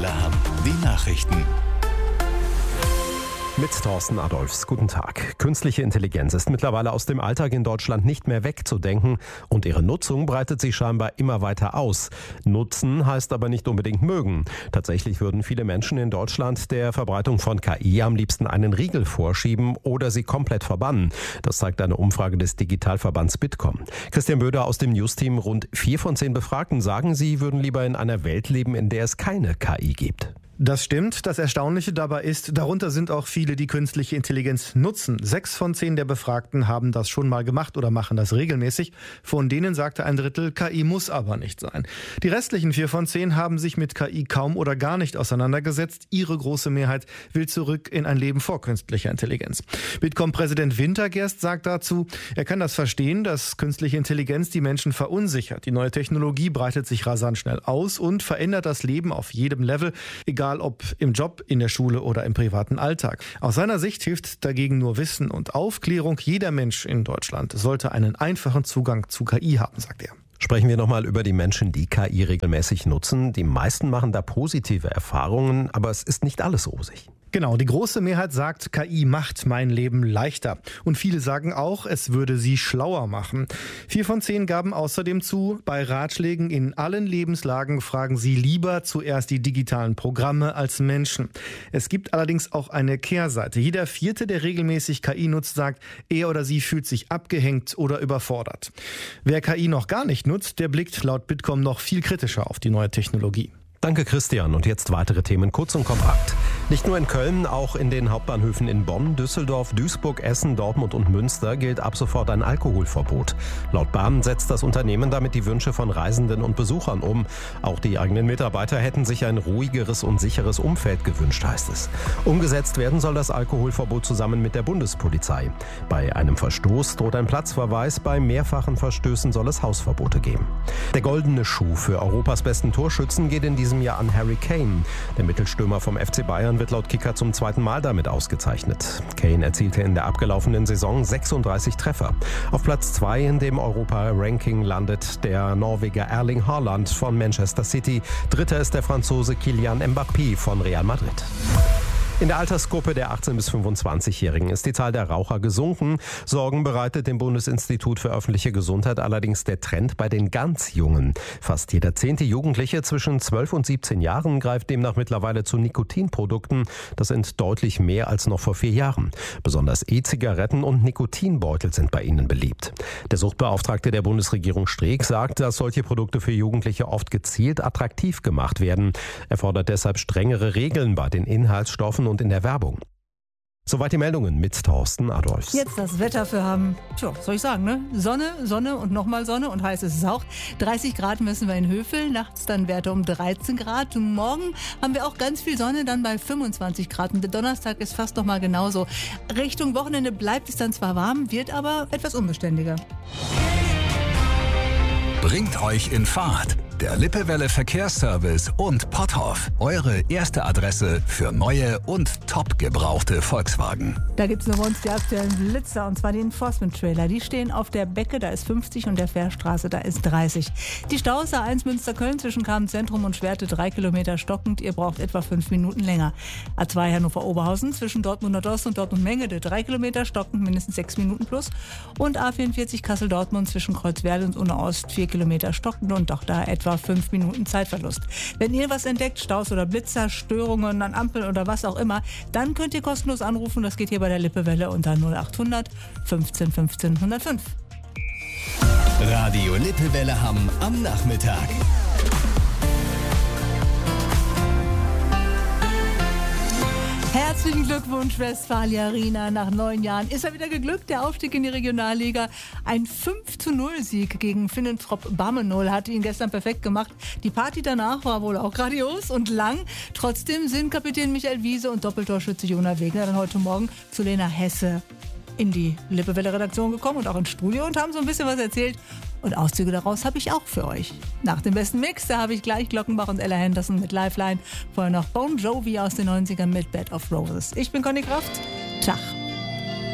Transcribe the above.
Welle Hamm. Die Nachrichten. Mit Thorsten Adolphs. Guten Tag. Künstliche Intelligenz ist mittlerweile aus dem Alltag in Deutschland nicht mehr wegzudenken und ihre Nutzung breitet sich scheinbar immer weiter aus. Nutzen heißt aber nicht unbedingt mögen. Tatsächlich würden viele Menschen in Deutschland der Verbreitung von KI am liebsten einen Riegel vorschieben oder sie komplett verbannen. Das zeigt eine Umfrage des Digitalverbands Bitkom. Christian Böder aus dem News-Team. Rund 4 von 10 Befragten sagen, sie würden lieber in einer Welt leben, in der es keine KI gibt. Das stimmt. Das Erstaunliche dabei ist, darunter sind auch viele, die künstliche Intelligenz nutzen. 6 von 10 der Befragten haben das schon mal gemacht oder machen das regelmäßig. Von denen sagte ein Drittel, KI muss aber nicht sein. Die restlichen 4 von 10 haben sich mit KI kaum oder gar nicht auseinandergesetzt. Ihre große Mehrheit will zurück in ein Leben vor künstlicher Intelligenz. Bitkom-Präsident Wintergerst sagt dazu, er kann das verstehen, dass künstliche Intelligenz die Menschen verunsichert. Die neue Technologie breitet sich rasant schnell aus und verändert das Leben auf jedem Level, egal ob im Job, in der Schule oder im privaten Alltag. Aus seiner Sicht hilft dagegen nur Wissen und Aufklärung. Jeder Mensch in Deutschland sollte einen einfachen Zugang zu KI haben, sagt er. Sprechen wir nochmal über die Menschen, die KI regelmäßig nutzen. Die meisten machen da positive Erfahrungen, aber es ist nicht alles rosig. Genau, die große Mehrheit sagt, KI macht mein Leben leichter. Und viele sagen auch, es würde sie schlauer machen. 4 von 10 gaben außerdem zu, bei Ratschlägen in allen Lebenslagen fragen sie lieber zuerst die digitalen Programme als Menschen. Es gibt allerdings auch eine Kehrseite. Jeder 4., der regelmäßig KI nutzt, sagt, er oder sie fühlt sich abgehängt oder überfordert. Wer KI noch gar nicht nutzt, der blickt laut Bitkom noch viel kritischer auf die neue Technologie. Danke Christian und jetzt weitere Themen kurz und kompakt. Nicht nur in Köln, auch in den Hauptbahnhöfen in Bonn, Düsseldorf, Duisburg, Essen, Dortmund und Münster gilt ab sofort ein Alkoholverbot. Laut Bahn setzt das Unternehmen damit die Wünsche von Reisenden und Besuchern um. Auch die eigenen Mitarbeiter hätten sich ein ruhigeres und sicheres Umfeld gewünscht, heißt es. Umgesetzt werden soll das Alkoholverbot zusammen mit der Bundespolizei. Bei einem Verstoß droht ein Platzverweis, bei mehrfachen Verstößen soll es Hausverbote geben. Der goldene Schuh für Europas besten Torschützen geht in diesem Jahr an Harry Kane. Der Mittelstürmer vom FC Bayern wird laut Kicker zum 2. Mal damit ausgezeichnet. Kane erzielte in der abgelaufenen Saison 36 Treffer. Auf Platz 2 in dem Europa-Ranking landet der Norweger Erling Haaland von Manchester City. Dritter ist der Franzose Kylian Mbappé von Real Madrid. In der Altersgruppe der 18- bis 25-Jährigen ist die Zahl der Raucher gesunken. Sorgen bereitet dem Bundesinstitut für öffentliche Gesundheit allerdings der Trend bei den ganz Jungen. Fast jeder 10. Jugendliche zwischen 12 und 17 Jahren greift demnach mittlerweile zu Nikotinprodukten. Das sind deutlich mehr als noch vor 4 Jahren. Besonders E-Zigaretten und Nikotinbeutel sind bei ihnen beliebt. Der Suchtbeauftragte der Bundesregierung Streeck sagt, dass solche Produkte für Jugendliche oft gezielt attraktiv gemacht werden. Er fordert deshalb strengere Regeln bei den Inhaltsstoffen und in der Werbung. Soweit die Meldungen mit Thorsten Adolphs. Jetzt das Wetter für haben, soll ich sagen, ne? Sonne und nochmal Sonne und heiß ist es auch. 30 Grad messen wir in Hövel, nachts dann Werte um 13 Grad. Und morgen haben wir auch ganz viel Sonne, dann bei 25 Grad. Und der Donnerstag ist fast nochmal genauso. Richtung Wochenende bleibt es dann zwar warm, wird aber etwas unbeständiger. Bringt euch in Fahrt. Der Lippewelle Verkehrsservice und Potthoff. Eure erste Adresse für neue und top gebrauchte Volkswagen. Da gibt es nur bei uns die aktuellen Blitzer, und zwar die Enforcement-Trailer. Die stehen auf der Becke, da ist 50, und der Fährstraße, da ist 30. Die Staus A1 Münster-Köln zwischen Kamen-Zentrum und Schwerte 3 Kilometer stockend. Ihr braucht etwa 5 Minuten länger. A2 Hannover-Oberhausen zwischen Dortmund Nordost und Dortmund-Mengede 3 Kilometer stockend, mindestens 6 Minuten plus. Und A44 Kassel-Dortmund zwischen Kreuzwerl und Unna-Ost 4 Kilometer stockend und doch da etwa 5 Minuten Zeitverlust. Wenn ihr was entdeckt, Staus oder Blitzer, Störungen an Ampeln oder was auch immer, dann könnt ihr kostenlos anrufen. Das geht hier bei der Lippewelle unter 0800 15 15 105. Radio Lippewelle Hamm am Nachmittag. Herzlichen Glückwunsch, Westfalia Arena. Nach 9 Jahren ist er wieder geglückt. Der Aufstieg in die Regionalliga. Ein 5:0-Sieg gegen Finnentrop Bammenol hat ihn gestern perfekt gemacht. Die Party danach war wohl auch grandios und lang. Trotzdem sind Kapitän Michael Wiese und Doppeltorschütze Jona Wegner dann heute Morgen zu Lena Hesse in die Lippewelle-Redaktion gekommen und auch ins Studio und haben so ein bisschen was erzählt. Und Auszüge daraus habe ich auch für euch. Nach dem besten Mix, da habe ich gleich Glockenbach und Ella Henderson mit Lifeline. Vorher noch Bon Jovi aus den 90ern mit Bed of Roses. Ich bin Conny Kraft. Tschach.